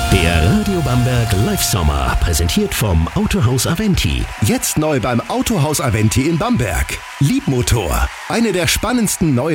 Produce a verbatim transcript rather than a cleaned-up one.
Der Radio Bamberg Live Sommer, präsentiert vom Autohaus Aventi. Jetzt neu beim Autohaus Aventi in Bamberg. Liebmotor. Eine der spannendsten neuen